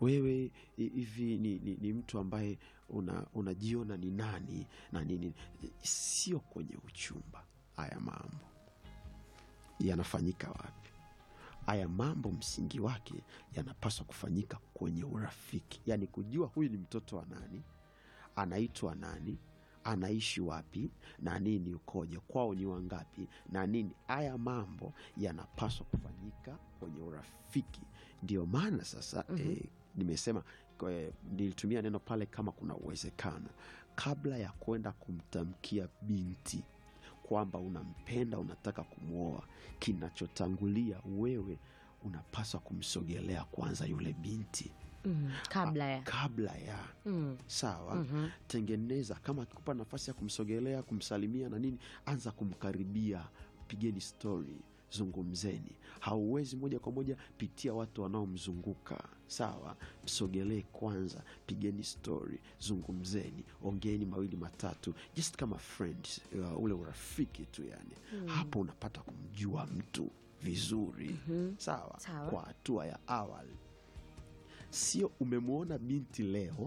wewe hivi ni mtu ambaye unajiona ni nani na nini. Sio kwenye uchumba. Haya mambo yanafanyika wapi? Haya mambo msingi wake yanapaswa kufanyika kwenye urafiki, yaani kujua huyu ni mtoto wa nani, anaitwa nani, anaishi wapi na nini, ukoje, kwao ni wangapi na nini. Haya mambo yanapaswa kufanyika kwenye urafiki. Ndio maana sasa nimesema, nilitumia neno pale kama kuna uwezekano, kabla ya kwenda kumtamkia binti kwamba unampenda, unataka kumuoa, kinachotangulia wewe unapaswa kumsogelea kwanza yule binti. kabla ya sawa. Tengeneza, kama akikupa nafasi ya kumsogelea, kumsalimia na nini, anza kumkaribia, pigeni story, zungumzeni. Hauwezi moja kwa moja, pitia watu wanaomzunguka, sawa. Msogelee kwanza, pigeni story, zungumzeni, ongeeni mawili matatu, just kama friends, ule urafiki tu yani. Hapo unapata kumjua mtu vizuri, sawa. Kwa hatua ya awali. Sio umemwona binti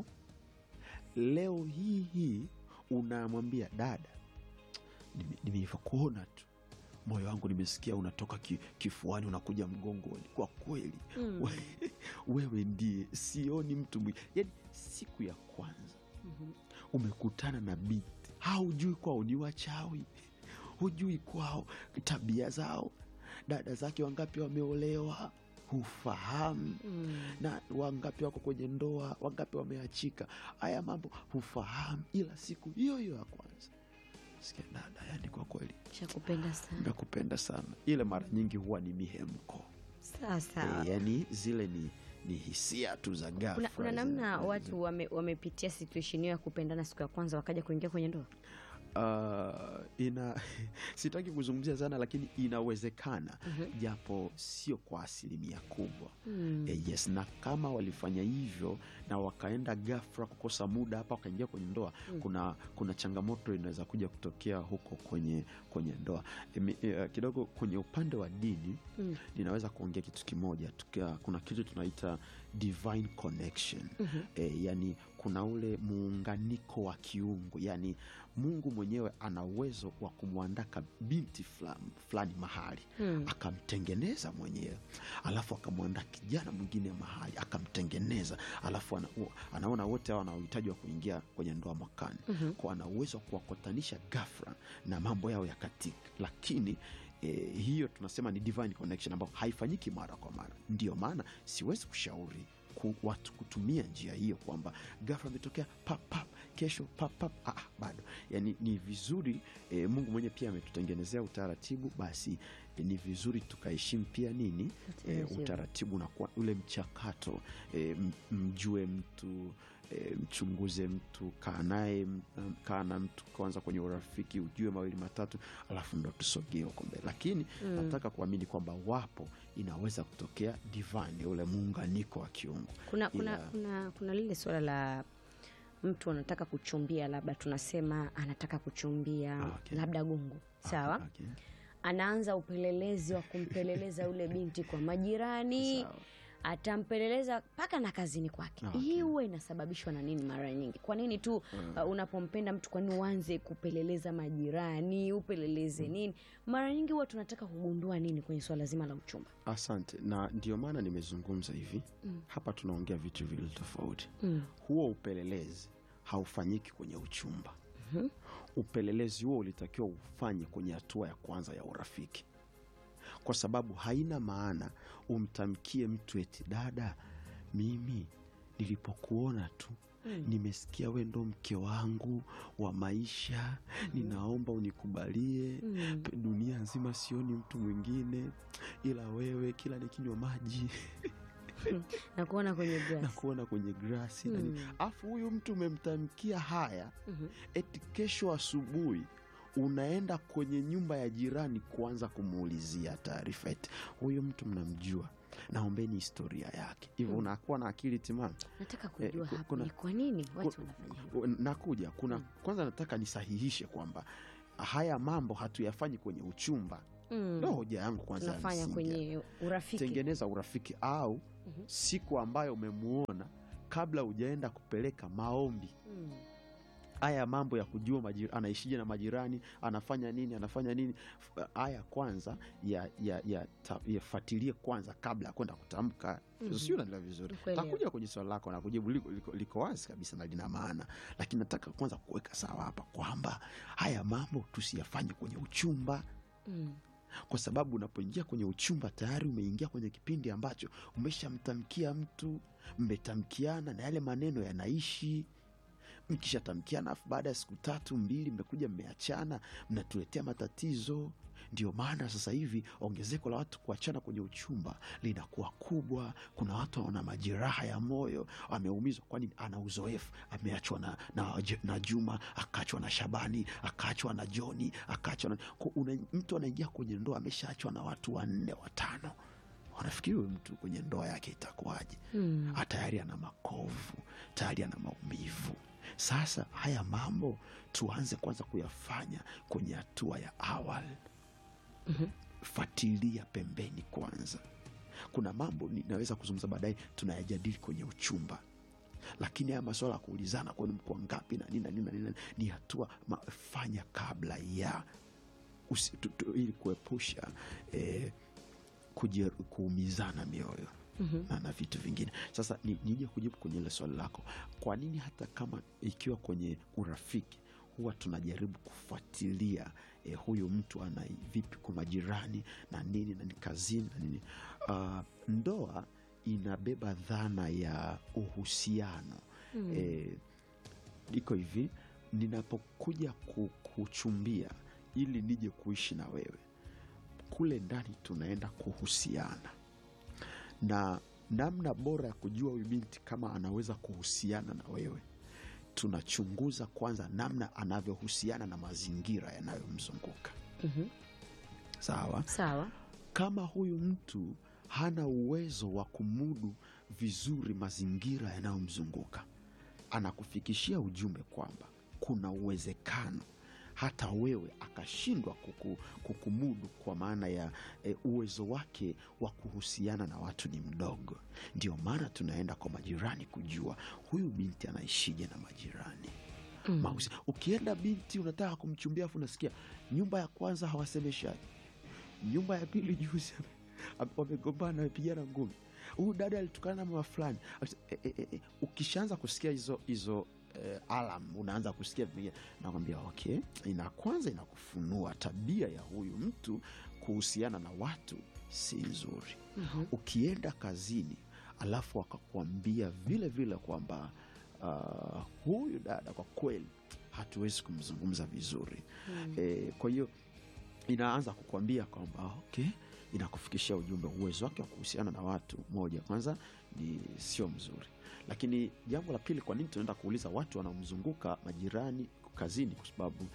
leo hii unamwambia, dada, nimekuona tu, moyo wangu nimesikia unatoka kifuani unakuja mgongoni, kwa kweli wewe ndiye, sioni mtu mwingine. Yani siku ya kwanza umekutana na binti, haujui kwao ni wachawi, hujui kwao tabia zao, dada zake wangapi wameolewa, hufahamu, na wangapi wako kwenye ndoa, wangapi wameachika, haya mambo hufahamu. Ila siku hiyo ya kwanza, sikia dada, yani kwa kweli nakupenda sana. Ile mara nyingi huwa ni mihemko. Sasa yani zile ni hisia tu za ghafla. Kuna namna watu wamepitia situation ya kupendana siku ya kwanza wakaja kuingia kwenye ndoa. Sitaki kuzungumzia sana, lakini inawezekana, japo sio kwa asilimia kubwa. Yes, na kama walifanya hivyo na wakaenda ghafla, kukosa muda hapa, wakaingia kwenye ndoa, kuna changamoto inaweza kuja kutokea huko kwenye ndoa. Kidogo kwenye upande wa dini, ninaweza kuongea kitu kimoja. Kuna kitu tunaita divine connection. Yani kuna ule muunganiko wa kiungu, yani Mungu mwenyewe ana uwezo wa kumwandaka binti fulani mahali, akamtengeneza mwenyewe, alafu akamwandaa kijana mwingine mahali, akamtengeneza, alafu anaona wote hao wanahitaji wa kuingia kwenye ndoa mwakani. Kwa ana uwezo wa kuwakutanisha ghafla na mambo yao yakatika. Lakini hiyo tunasema ni divine connection, ambayo haifanyiki mara kwa mara. Ndio maana siwezi kushauri watu kutumia njia hiyo, kwamba ghafla imetokea pap kesho pap. Bado yani ni vizuri, Mungu mwenyewe pia ametutengenezea utaratibu, basi ni vizuri tukaheshimu pia nini, utaratibu na kwa ule mchakato. Mjue mtu, mchunguze mtu, kaa na mtu kwanza kwenye urafiki, ujue mawili matatu, alafu ndo tusogee huko mbele. Lakini nataka kuamini kwamba wapo, inaweza kutokea divine, ule muunganiko wa kiungu. Kuna lile swala la mtu anataka kuchumbia, labda tunasema anataka kuchumbia labda gungu, sawa. Anaanza upelelezi wa kumpeleleza ule binti kwa majirani, atampeleleza mpaka na kazini kwake. Hii huwa inasababishwa na nini mara nyingi? Kwa nini tu unapompenda mtu, kwa nini uanze kupeleleza majirani, upeleleze nini? Mara nyingi huwa tunataka kugundua nini kwenye swala zima la uchumba? Asante. Na ndio maana nimezungumza hivi. Hapa tunaongea vitu vile tofauti. Huo upelelezi haufanyiki kwenye uchumba. Upelelezi huo ulitakiwa ufanye kwenye hatua ya kwanza ya urafiki. Kwa sababu haina maana umtamkie mtu eti, dada, mimi nilipokuona tu nimesikia wewe ndo mke wangu wa maisha, ninaomba unikubalie, dunia nzima sioni mtu mwingine ila wewe, kila nikinywa maji nakuona kwenye grasi. Afu huyu mtu umemtamkia haya, eti kesho asubuhi unaenda kwenye nyumba ya jirani kuanza kumuulizia taarifa, eti huyu mtu mnamjua, naombeni historia yake. Hivyo unakuwa na akili timamu. Nataka kujua hapo ni kwa nini watu wanafanya. Kwanza nataka nisahihishe kwamba haya mambo hatuyafanyi kwenye uchumba. Ndio hoja yangu kwanza. Tunafanya kwenye urafiki. Tengeneza urafiki, au siku ambayo umemuona kabla hujaenda kupeleka maombi. Haya mambo ya kujua anaishije na majirani, anafanya nini, haya kwanza yafuatilie kwanza kabla ya kwenda kutamka. Sio unaelewa vizuri. Takuja kwenye swali lako na kujibu liko wazi kabisa na lina maana. Lakini nataka kwanza kuweka sawa hapa kwamba haya mambo tusiyafanye kwenye uchumba. Kwa sababu unapoingia kwenye uchumba tayari umeingia kwenye kipindi ambacho umeshamtamkia mtu, mmetamkiana na yale maneno yanaishi. Mkishatamkiana baada ya siku 3-2 mmekuja mmeachana, mnatuletea matatizo. Ndio maana sasa hivi ongezeko la watu kuachana kwenye uchumba linakuwa kubwa. Kuna watu wana majeraha ya moyo, ameumizwa kwani ana uzoefu, ameachwa na Juma, akaachwa na Shabani, akaachwa na Joni, akaachwa na mtu anaingia kwenye ndoa ameshaachwa na watu 4 5. Unafikiri huyu mtu kwenye ndoa yake itakuwaje? Tayari ana makovu, tayari ana maumivu. Sasa haya mambo tuanze kwanza kuyafanya kwenye hatua ya awali. Fuatilia pembeni kwanza. Kuna mambo ninaweza kuzungumza baadaye tunayajadili kwenye uchumba. Lakini haya masuala ya kuulizana kwani mko ngapi na nini ni hatua fanya kabla ya ili kuepusha kuumizana mioyo. Na vitu vingine. Sasa nije kujibu kwenye ile swali lako. Kwa nini hata kama ikiwa kwenye urafiki huwa tunajaribu kufuatilia huyu mtu ana vipi kwa majirani na nini na kazini na nini. Ndoa inabeba dhana ya uhusiano. Iko hivi, ninapokuja kuchumbia ili nije kuishi na wewe, kule ndani tunaenda kuhusiana. Na namna bora ya kujua huyu binti kama anaweza kuhusiana na wewe, tunachunguza kwanza namna anavyohusiana na mazingira yanayomzunguka. Sawa? Kama huyu mtu hana uwezo wa kumudu vizuri mazingira yanayomzunguka, anakufikishia ujumbe kwamba kuna uwezekano hata wewe akashindwa kukumudu, kwa maana ya uwezo wake wa kuhusiana na watu ni mdogo. Ndio maana tunaenda kwa majirani kujua huyu binti anaishije na majirani. Ukienda binti unataka kumchumbia, afu unasikia nyumba ya kwanza hawasemeshani, nyumba ya pili juzi wamegombana, wamepigana ngumi, huyu dada alitukana na mama fulani. Ukishaanza kusikia hizo alam, unaanza kusikia vingine, nakwambia okay, kwanza inakufunua tabia ya huyu mtu kuhusiana na watu si nzuri. Ukienda kazini alafu akakwambia vile vile kwamba huyu dada kwa kweli hatuwezi kumzungumza vizuri. Kwa hiyo inaanza kukwambia kwamba okay, inakufikishia ujumbe uwezo wake wa kuhusiana na watu moja kwanza ni sio mzuri. Lakini jambo la pili, kwa nini tunaenda kuuliza watu wanaomzunguka majirani kazini? Kwa sababu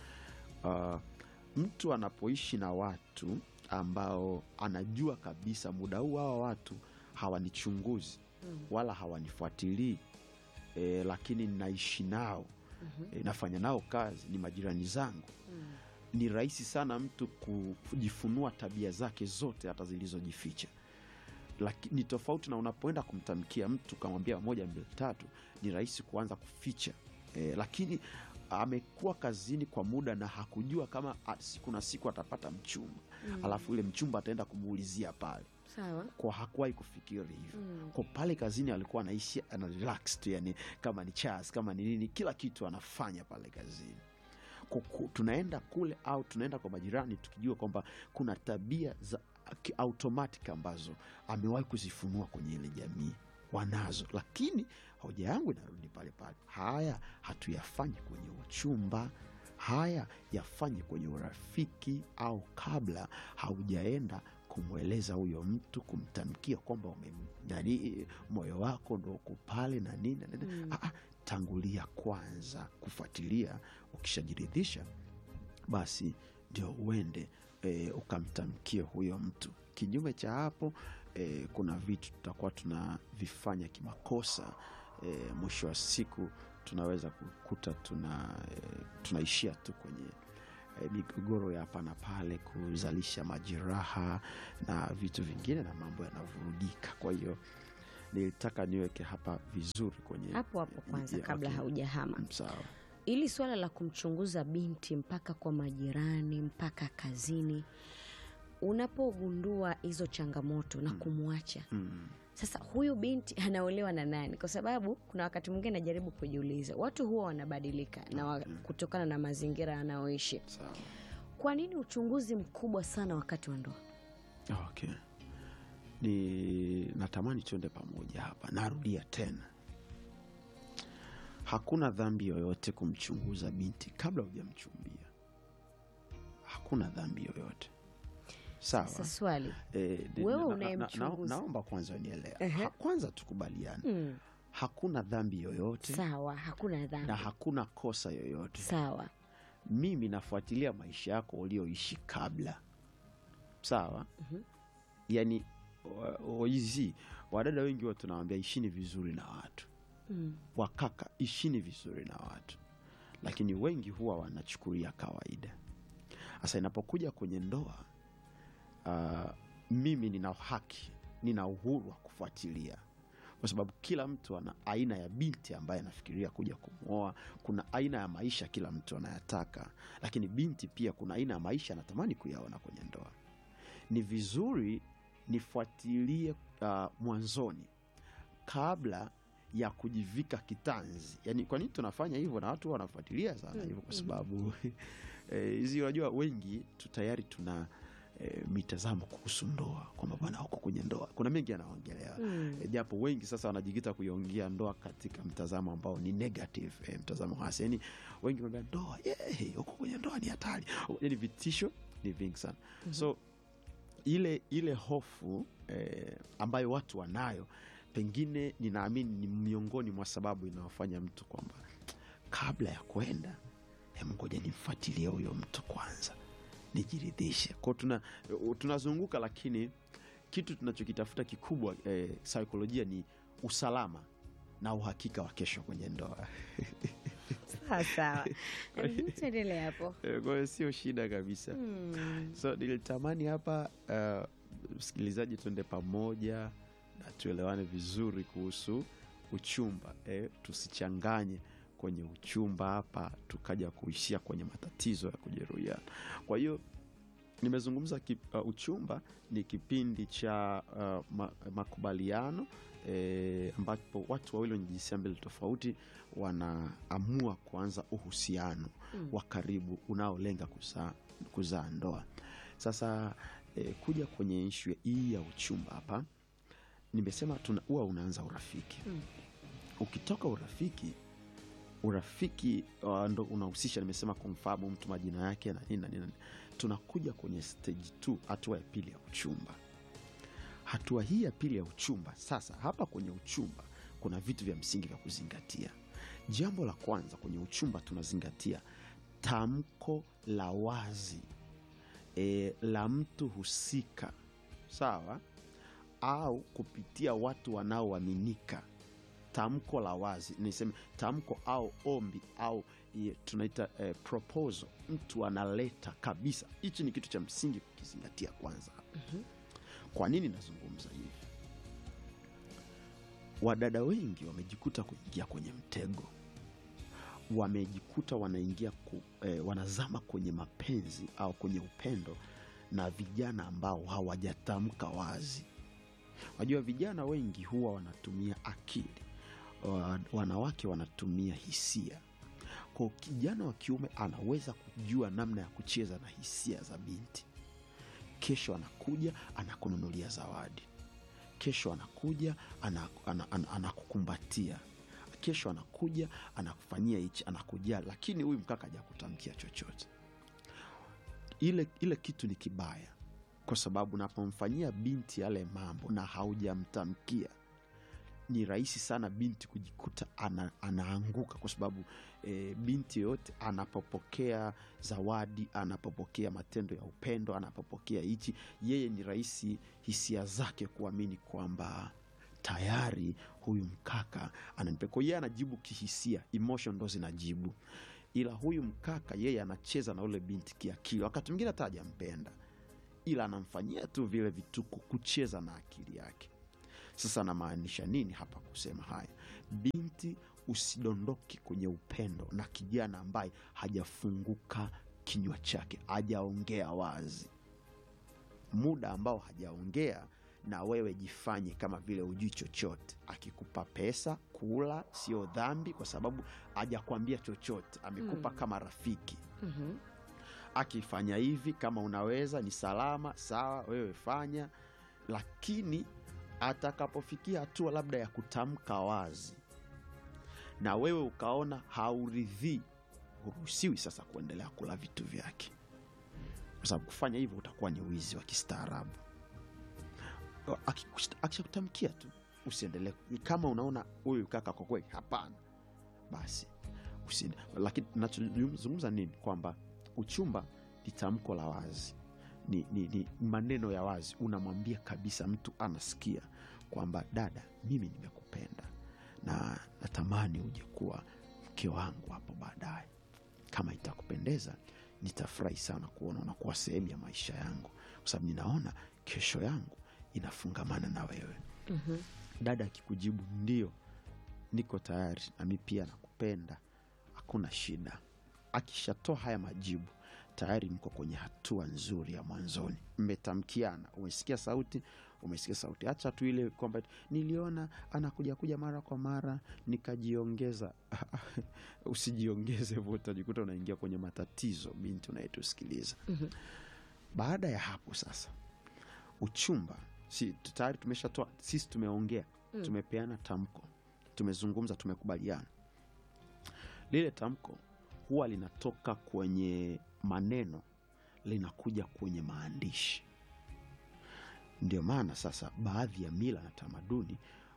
mtu anapoishi na watu ambao anajua kabisa muda huu hawa watu hawanichunguzi wala hawanifuatilii, lakini naishi nao, nafanya nao kazi, ni majirani zangu, ni rahisi sana mtu kujifunua tabia zake zote hata zilizojificha. Lakini tofauti na unapoenda kumtamkia mtu kamwambia 1 2 3, ni rahisi kuanza kuficha. Lakini amekuwa kazini kwa muda na hakujua kama kuna siku atapata mchumba, alafu ile mchumba ataenda kumuulizia pale. Sawa. Kwa hakuwahi kufikiri hivyo. Kwa pale kazini alikuwa anaishi ana relax tu, yani kama ni chas, kama ni nini, kila kitu anafanya pale kazini. Tunaenda kule au tunaenda kwa majirani tukijua kwamba kuna tabia za automatic ambazo amewahi kuzifunua kwenye ile jamii wanazo. Lakini hoja yangu inarudi pale pale, haya hatuyafanyi kwenye uchumba, haya yafanye kwenye urafiki, au kabla haujaenda kumweleza huyo mtu, kumtamkia kwamba moyo wako ndo uko pale na nini. Tangulia kwanza kufuatilia. Ukishajiridhisha basi ndio uende ukamtamkia huyo mtu. Kinyume cha hapo, kuna vitu tutakuwa tunavifanya kimakosa. Mwisho wa siku tunaweza kukuta tunaishia tu kwenye migogoro ya hapa na pale, kuzalisha majeraha na vitu vingine, na mambo yanavurugika. Kwa hiyo nilitaka niweke hapa vizuri kwenye hapo kwanza kabla haujahama. Sawa. Ili swala la kumchunguza binti mpaka kwa majirani, mpaka kazini, unapogundua hizo changamoto na kumwacha, sasa huyu binti anaolewa na nani? Kwa sababu kuna wakati mwingine najaribu kujiuliza, watu huwa wanabadilika na kutokana na mazingira anaoishi. Sawa. Kwa nini uchunguzi mkubwa sana wakati wa ndoa? Okay. Natamani tuende pamoja hapa. Narudia tena, hakuna dhambi yoyote kumchunguza binti kabla hujamchumbia. Hakuna dhambi yoyote. Sawa. Sasa swali, wewe unayemchunguza, naomba kwanza unielewe. Kwanza tukubaliane. Hakuna dhambi yoyote. Sawa, hakuna dhambi. Na hakuna kosa yoyote. Sawa. Mimi nafuatilia maisha yako ulioishi kabla. Sawa? Yaani hizi wadada wengi wao tunawaambia ishini vizuri na watu. Wakaka ishini vizuri na watu. Lakini wengi huwa wanachukulia kawaida. Sasa inapokuja kwenye ndoa, mimi nina haki, nina uhuru wa kufuatilia, kwa sababu kila mtu ana aina ya binti ambaye anafikiria kuja kumuoa. Kuna aina ya maisha kila mtu anayataka, lakini binti pia kuna aina ya maisha anatamani kuyaona kwenye ndoa. Ni vizuri nifuatilie mwanzoni kabla ya kujivika kitanzi. Yaani kwa nini tunafanya hivyo na watu wanafuatilia sana hivyo? Kwa sababu hizi unajua wengi tayari tuna mitazamo kuhusu ndoa, kwamba bwana huko kwenye ndoa kuna mengi yanaongelea. Japo wengi sasa wanajikita kuiongea ndoa katika mtazamo ambao ni negative, mtazamo hasi. Yaani wengi wanaambia ndoa, huko kwenye ndoa ni hatari. Yaani vitisho ni vingi sana. So ile hofu ambayo watu wanayo, pengine ninaamini ni miongoni mwa sababu inawafanya mtu kwamba kabla ya kwenda, ngoja nimfuatilie huyo mtu kwanza, nijiridhishe. Kwa tunazunguka, lakini kitu tunachokitafuta kikubwa saikolojia ni usalama na uhakika wa kesho kwenye ndoa. Sawa. Tuendelee hapo. Kwa hiyo sio shida kabisa. So nilitamani hapa msikilizaji tuende pamoja na tuelewane vizuri kuhusu uchumba. Tusichanganye kwenye uchumba hapa tukaja kuishia kwenye matatizo ya kujeruhiana. Kwa hiyo nimezungumza uchumba ni kipindi cha makubaliano ambapo watu wawili wenye jinsia mbili tofauti wanaamua kuanza uhusiano wa karibu unaolenga kuzaa ndoa. Sasa kuja kwenye issue hii ya uchumba hapa, nimesema huwa unaanza urafiki. Ukitoka urafiki ndo unahusisha, nimesema kumfahamu mtu, majina yake na nini. Tunakuja kwenye stage 2, hatua ya pili ya uchumba. Hatua hii ya pili ya uchumba, sasa hapa kwenye uchumba kuna vitu vya msingi vya kuzingatia. Jambo la kwanza kwenye uchumba tunazingatia tamko la wazi la mtu husika, sawa, au kupitia watu wanaoaminika. Tamko la wazi, niseme tamko au ombi au tunaita proposal, mtu analeta kabisa. Hichi ni kitu cha msingi kukizingatia kwanza. Kwa nini nazungumza hivi? Wadada wengi wamejikuta kuingia kwenye mtego, wamejikuta wanaingia wanazama kwenye mapenzi au kwenye upendo na vijana ambao hawajatamka wazi. Wajua vijana wengi huwa wanatumia akili, wanawake wanatumia hisia. Kwa kijana wa kiume anaweza kujua namna ya kucheza na hisia za binti. Kesho anakuja anakununulia zawadi, kesho anakuja anakukumbatia, kesho anakuja anakufanyia hichi, anakuja, lakini huyu mkaka hajakutamkia chochote. Ile kitu ni kibaya, kwa sababu unapomfanyia binti yale mambo na haujamtamkia, ni rahisi sana binti kujikuta anaanguka, kwa sababu binti yote anapopokea zawadi, anapopokea matendo ya upendo, anapopokea hichi, yeye ni rahisi hisia zake kuamini kwamba tayari huyu mkaka ananipenda. Yeye anajibu kihisia, emotion ndo zinajibu. ila huyu mkaka yeye anacheza na ule binti kiakili, wakati mwingine hata hajampenda, ila anamfanyia tu vile vituko kucheza na akili yake. Sasa namaanisha nini hapa kusema haya? Binti, usidondoki kwenye upendo na kijana ambaye hajafunguka kinywa chake, hajaongea wazi. Muda ambao hajaongea na wewe, jifanye kama vile hujui chochote. Akikupa pesa kula, sio dhambi, kwa sababu hajakwambia chochote, amekupa kama rafiki. Akifanya hivi, kama unaweza, ni salama, sawa, wewe fanya. Lakini atakapofikia hatua labda ya kutamka wazi na wewe ukaona hauridhii, huruhusiwi sasa kuendelea kula vitu vyake, kwa sababu kufanya hivyo utakuwa ni wizi wa kistaarabu. Akishakutamkia tu, usiendelee. Kama unaona huyu kaka kwa kweli hapana, basi usiende. Lakini nachozungumza nini? Kwamba uchumba ni tamko la wazi, ni maneno ya wazi. Unamwambia kabisa, mtu anasikia kwamba dada, mimi nimekupenda na natamani uje kuwa mke wangu hapo baadaye. Kama itakupendeza, nitafurahi sana kuona unakuwa sehemu ya maisha yangu, kwa sababu ninaona kesho yangu inafungamana na wewe. Dada akikujibu ndio, niko tayari na mimi pia nakupenda, hakuna shida. Akishatoa haya majibu, tayari mko kwenye hatua nzuri ya mwanzoni. Mmetamkiana, umesikia sauti. Acha tu ile kwamba niliona anakuja mara kwa mara nikajiongeza. Usijiongeze hivyo, utajikuta unaingia kwenye matatizo, binti unayetusikiliza. Baada ya hapo sasa, uchumba tayari tumeshatoa, sisi tumeongea, tumepeana tamko, tumezungumza, tumekubaliana. Lile tamko huwa linatoka kwenye maneno, linakuja kwenye maandishi. Ndio maana sasa baadhi ya mila na tamaduni,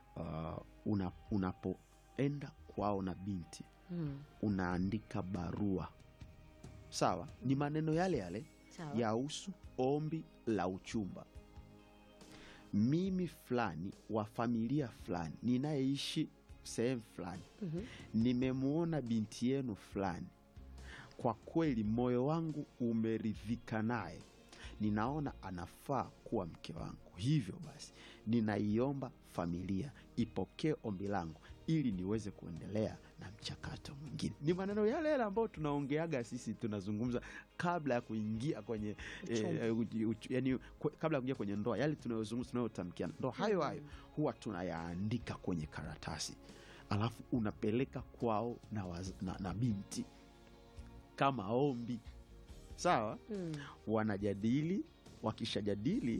unapoenda kwao na binti, unaandika barua. Sawa, ni maneno yale yale yahusu ombi la uchumba. Mimi fulani wa familia fulani, ninayeishi sehemu fulani, nimemuona binti yenu fulani, kwa kweli moyo wangu umeridhika naye, ninaona anafaa kuwa mke wangu. Hivyo basi ninaiomba familia ipokee ombi langu ili niweze kuendelea na mchakato mwingine. Ni maneno yale yale ambayo tunaongeaga sisi, tunazungumza kabla ya kuingia kwenye yani kabla ya kuingia kwenye ndoa. Yale tunayozungumza, tunayotamkiana, ndoa hayo huwa tunayaandika kwenye karatasi, alafu unapeleka kwao na binti kama ombi. Sawa? Wanajadili, wakishajadili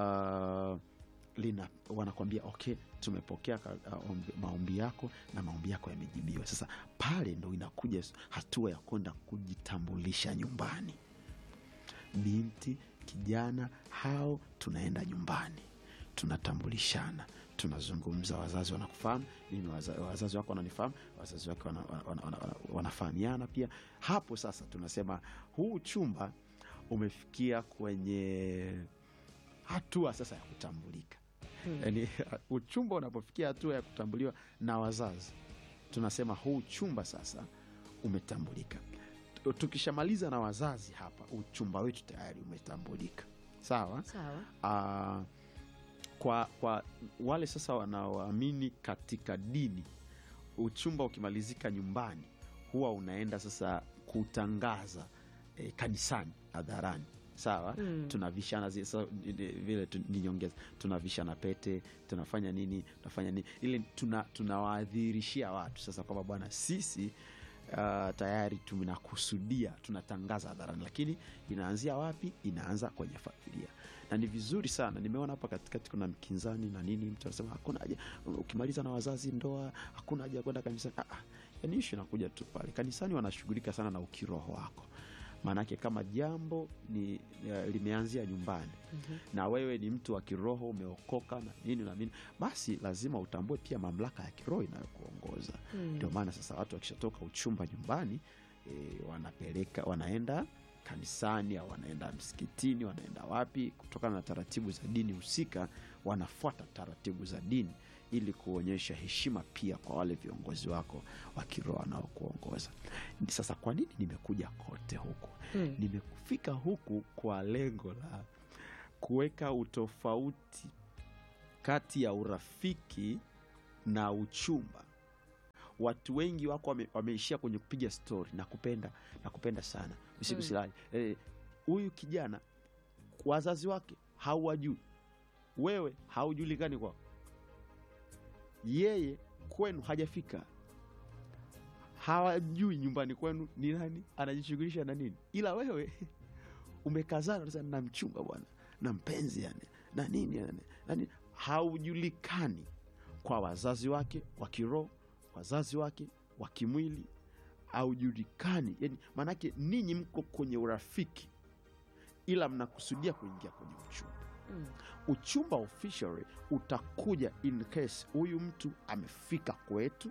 wanakwambia okay, tumepokea maombi yako na maombi yako yamejibiwa. Sasa pale ndo inakuja hatua ya kwenda kujitambulisha nyumbani. Binti, kijana hao, tunaenda nyumbani, tunatambulishana, tunazungumza. Wazazi wanakufahamu, wazazi wako wananifahamu, wazazi wako wanafahamiana pia. Hapo sasa tunasema huu chumba umefikia kwenye hatua sasa ya kutambulika. Yani uchumba unapofikia hatua ya kutambuliwa na wazazi, tunasema huu chumba sasa umetambulika. Tukishamaliza na wazazi hapa, uchumba wetu tayari umetambulika. Sawa? Kwa wale sasa wanaoamini katika dini, uchumba ukimalizika nyumbani, huwa unaenda sasa kutangaza kanisani, hadharani. Sawa? Tunavishana vile ninyongeza, tunavishana pete, tunafanya nini, ili tunawaadhirishia watu sasa kwamba bwana, sisi tayari tunakusudia, tunatangaza hadharani. Lakini inaanzia wapi? Inaanza kwenye familia. Na ni vizuri sana, nimeona hapa katikati kuna mkinzani na nini, mtu anasema hakuna haja ukimaliza na wazazi ndoa, hakuna haja kwenda kanisani. Yani issue inakuja tu pale kanisani, wanashughulika sana na ukiroho wako. Maanake kama jambo limeanzia nyumbani, na wewe ni mtu wa kiroho, umeokoka na nini, basi lazima utambue pia mamlaka ya kiroho inayokuongoza. Ndio maana sasa watu wakishatoka uchumba nyumbani, wanaenda kanisani au wanaenda msikitini, wanaenda wapi, kutokana na taratibu za dini husika. Wanafuata taratibu za dini ili kuonyesha heshima pia kwa wale viongozi wako wa kiroho wanaokuongoza. Sasa kwa nini nimekuja kote huku? Nimefika huku kwa lengo la kuweka utofauti kati ya urafiki na uchumba. Watu wengi wako wameishia kwenye kupiga story na kupenda sana. Usilali. Huyu kijana wazazi wake hawajui. Wewe haujulikani kwao. Yeye kwenu hajafika. Hawajui nyumbani kwenu ni nani, anajishughulisha na nini. Ila wewe umekazana sana na mchumba bwana, na mpenzi yani, na nini yani. Yaani haujulikani kwa wazazi wake wa kiroho, wazazi wake wa kimwili, haujulikani. Yaani maana yake ninyi mko kwenye urafiki ila mnakusudia kuingia kwenye uchumba. Uchumba officially utakuja in case huyu mtu amefika kwetu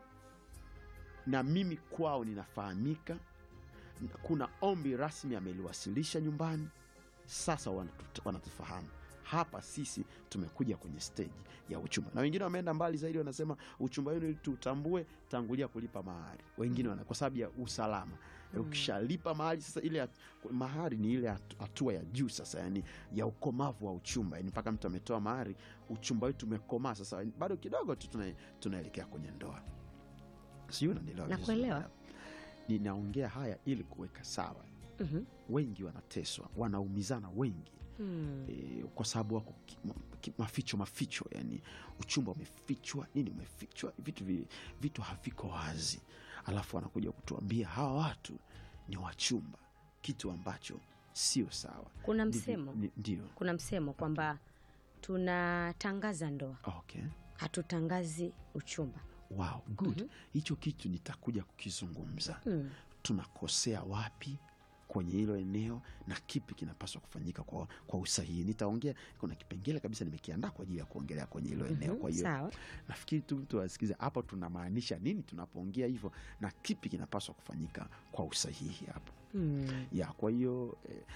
na mimi kwao ninafahamika, kuna ombi rasmi ameliwasilisha nyumbani, sasa wanatufahamu. Hapa sisi tumekuja kwenye stage ya uchumba. Na wengine wameenda mbali zaidi, wanasema uchumba wenu ili tutambue, tangulia kulipa mahari. Wengine kwa sababu ya usalama. Ukishalipa mahari sasa, ile mahari ni ile hatua ya juu sasa, yani ya ukomavu wa uchumba. Yani mpaka mtu ametoa mahari, uchumba wetu umekomaa sasa, bado kidogo tu tunaelekea kwenye ndoa. Sio, unaelewa? Nakuelewa. Ninaongea haya ili kuweka sawa. Wengi wanateswa, wanaumizana wengi. Kwa sababu wako maficho, yani uchumba umefichwa, nini umefichwa, vitu haviko wazi. Alafu wanakuja kutuambia hawa watu ni wachumba, kitu ambacho sio sawa. Kuna msemo. Ndio. Kuna msemo kwamba tunatangaza ndoa. Okay. Hatutangazi uchumba. Wow, good. Hicho kitu nitakuja kukizungumza. Tunakosea wapi kwenye hilo eneo na kipi kinapaswa kufanyika kwa usahihi. Nitaongea, kuna kipengele kabisa nimekiandaa kwa ajili ya kuongelea kwenye hilo eneo. Kwa hiyo nafikiri tu mtu asikize hapo tunamaanisha nini tunapoongea hivyo na kipi kinapaswa kufanyika kwa usahihi hapo. Ya, kwa hiyo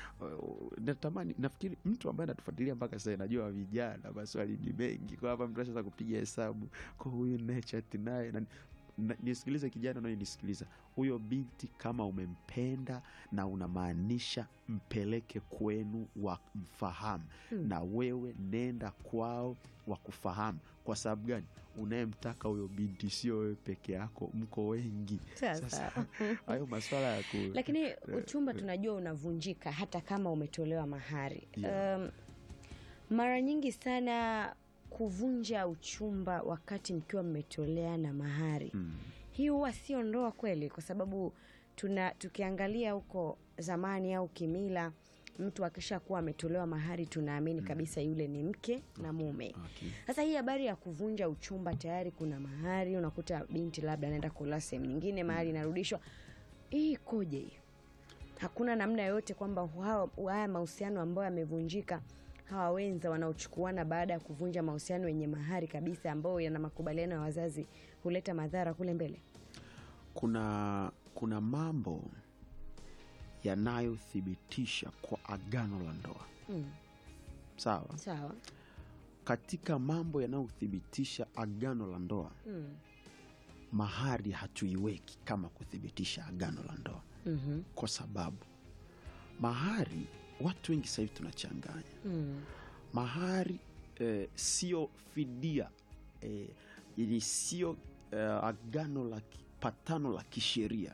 nafikiri mtu ambaye anatufuatilia mpaka sasa, najua vijana maswali ni mengi. Kwa hapa mtu anaweza kupiga hesabu kwa huyu nature naye. Nisikilize kijana na nisikiliza. Huyo binti kama umempenda na unamaanisha mpeleke kwenu wamfahamu, na wewe nenda kwao wakufahamu. Kwa sababu gani? Unayemtaka huyo binti sio wewe peke yako, mko wengi. Sasa hayo masuala ya lakini uchumba tunajua unavunjika hata kama umetolewa mahari. Mara nyingi sana kuvunja uchumba wakati mkiwa mmetolea na mahari. Hii huwa sio ndoa kweli, kwa sababu tukiangalia huko zamani au kimila, mtu akishakuwa ametolewa mahari tunaamini kabisa yule ni mke na mume. Sasa hii habari ya kuvunja uchumba, tayari kuna mahari, unakuta binti labda anaenda kula sehemu nyingine, mahari inarudishwa. Hii ikoje hiyo? Hakuna namna yoyote kwamba haya mahusiano ambayo yamevunjika, hawa wenza wanaochukuana baada ya kuvunja mahusiano yenye mahari kabisa ambao yana makubaliano ya wazazi, huleta madhara kule mbele? Kuna mambo yanayothibitisha kwa agano la ndoa. Sawa. Katika mambo yanayothibitisha agano la ndoa, mahari hatuiweki kama kuthibitisha agano la ndoa. Kwa sababu mahari, watu wengi sasa hivi tunachanganya. Mahari sio fidia, yani sio agano la patano la kisheria.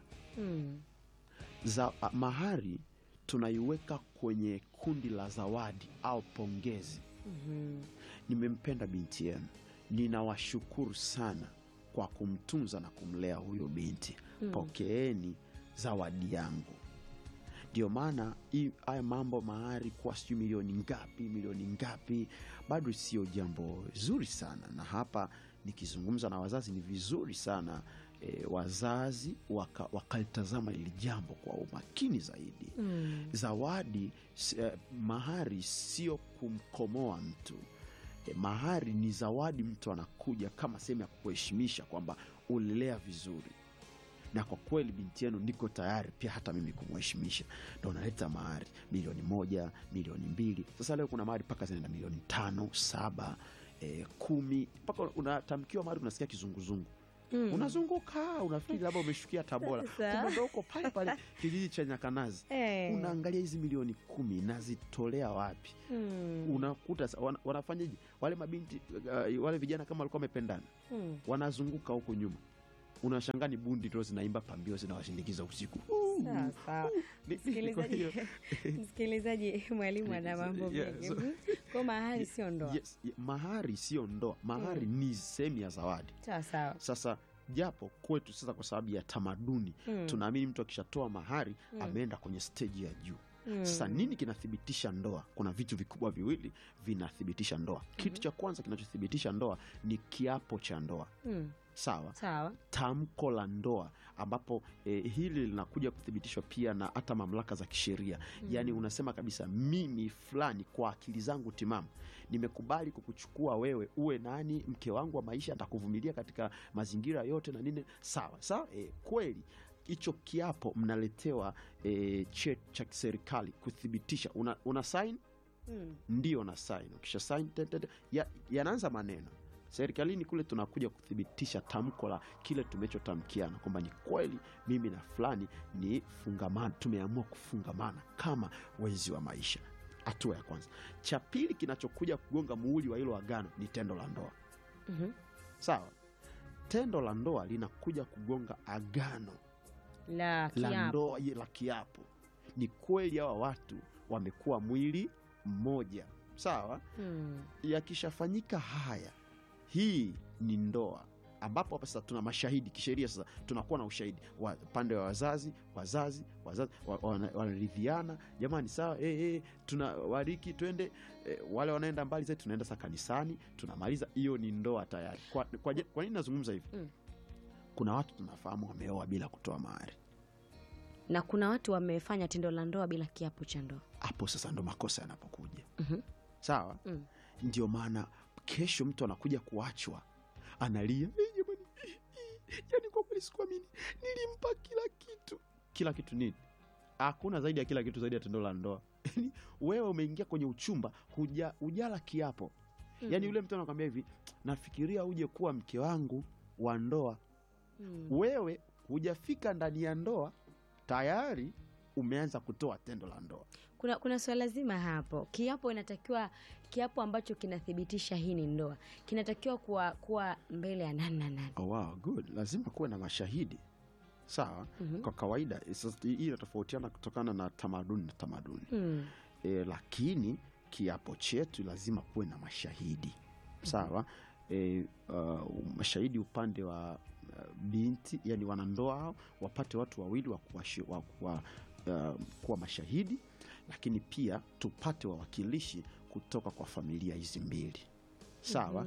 Mahari tunaiweka kwenye kundi la zawadi au pongezi. Nimempenda binti yenu, ninawashukuru sana kwa kumtunza na kumlea huyo binti. Pokeeni zawadi yangu. Ndio maana haya mambo mahari kwa sio milioni ngapi bado sio jambo zuri sana. Na hapa nikizungumza na wazazi, ni vizuri sana wazazi wakalitazama ili jambo kwa umakini zaidi. Zawadi, mahari sio kumkomoa mtu. Mahari ni zawadi, mtu anakuja kama sehemu ya kuheshimisha kwamba ulilea vizuri, na kwa kweli binti yenu niko tayari pia hata mimi kumheshimisha. Ndio unaleta mahari milioni 1, milioni 2. Sasa leo kuna mahari paka zinaenda milioni 5, 7. 10 mpaka unatamkiwa mahali unasikia kizunguzungu. Unazunguka unafikiri labda umeshukia Tabora, kumbe ndio uko pale pale kijiji cha Nyakanazi. Unaangalia hizi milioni 10 nazitolea wapi? Unakuta wanafanyaje wale mabinti wale vijana kama walikuwa wamependana, wanazunguka huko nyuma, unashangaa ni bundi ndio zinaimba pambio zinawashindikiza usiku. Sawa. Msikilizaji, mwalimu ana mambo mengi. Kwa mahari sio ndoa. Yes, mahari sio ndoa. Mahari ni sehemu ya zawadi. Sawa. Sasa japo kwetu sasa kwa sababu ya tamaduni tunaamini mtu akishatoa mahari ameenda kwenye stage ya juu. Sasa nini kinathibitisha ndoa? Kuna vitu vikubwa viwili vinathibitisha ndoa. Kitu cha kwanza kinachothibitisha ndoa ni kiapo cha ndoa. Sawa. Tamko la ndoa ambapo hili linakuja kuthibitishwa pia na hata mamlaka za kisheria. Yaani unasema kabisa mimi fulani kwa akili zangu timamu nimekubali kukuchukua wewe uwe nani mke wangu wa maisha, nitakuvumilia katika mazingira yote na nini. Sawa. Kweli hicho kiapo mnaletewa cheti cha serikali kuthibitisha. Una sign? Ndio na sign. Ukisha sign yanaanza maneno. Serikalini kule tunakuja kuthibitisha tamko la kile tumechotamkiana kwamba ni kweli mimi na fulani ni fungamana, tumeamua kufungamana kama wenzi wa maisha. Hatua ya kwanza. Cha pili kinachokuja kugonga muhuri wa hilo agano ni tendo la ndoa. Sawa. Tendo la ndoa linakuja kugonga agano la ndoa la kiapo. Ni kweli hawa watu wamekuwa mwili mmoja. Sawa. Yakishafanyika haya, hii ni ndoa ambapo hapa sasa tuna mashahidi kisheria. Sasa tunakuwa na ushahidi wa pande wa wazazi wanaridhiana, jamani sawa, tunawariki twende, wale wanaenda mbali zaidi tunaenda sasa kanisani, tunamaliza, hiyo ni ndoa tayari. Kwa nini nazungumza hivi? Kuna watu tunafahamu wameoa bila kutoa mahari, na kuna watu wamefanya tendo la ndoa bila kiapo cha ndoa. Hapo sasa ndo makosa yanapokuja. Sawa. Ndio maana kesho mtu anakuja kuachwa analia, jamani, yani kwa kweli sikuamini, nilimpa kila kitu nini? Hakuna zaidi ya kila kitu zaidi ya tendo la ndoa. Wewe umeingia kwenye uchumba hujala kiapo. Yani yule mtu anakuambia hivi, nafikiria uje kuwa mke wangu wa ndoa. Wewe hujafika ndani ya ndoa tayari umeanza kutoa tendo la ndoa. Kuna swala zima hapo. Kiapo inatakiwa, kiapo ambacho kinathibitisha hii ni ndoa, kinatakiwa kuwa mbele ya nani. Oh wow, good. Lazima kuwe na mashahidi. Sawa. Kwa kawaida hii inatofautiana kutokana na tamaduni na tamaduni. Lakini kiapo chetu lazima kuwe na mashahidi. Sawa. Mashahidi upande wa binti, yani wanandoa hao wapate watu wawili kuwa mashahidi, lakini pia tupate wawakilishi kutoka kwa familia hizi mbili. Sawa.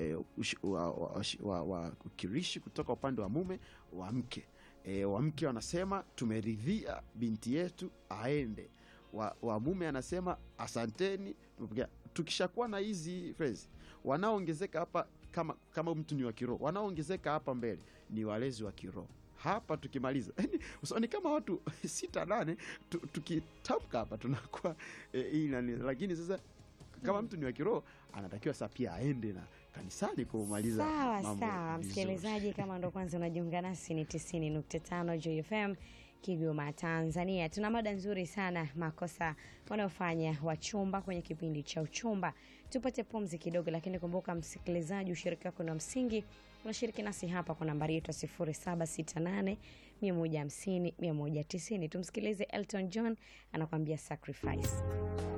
Wakilishi kutoka upande wa mume wa mke. Wa mke wanasema tumeridhia binti yetu aende. Wa mume anasema asanteni. Tukishakuwa na hizi phrase, wanaoongezeka hapa kama mtu ni wa kiroho, wanaoongezeka hapa mbele ni walezi wa kiroho. Hapa tukimaliza ni kama watu 6-8 tukitamka hapa tunakuwa lakini sasa kama mtu ni wa kiroho anatakiwa sasa pia aende na kanisani kumaliza mambo. Sawa. Msikilizaji, kama ndo kwanza unajiunga nasi, ni 90.5 Joy FM Kigoma, Tanzania. Tuna mada nzuri sana, makosa wanaofanya wachumba kwenye kipindi cha uchumba. Tupate pumzi kidogo, lakini kumbuka msikilizaji, ushiriki wako na msingi. Unashiriki nasi hapa kwa nambari yetu 0768 150 190. Tumsikilize Elton John anakuambia Sacrifice.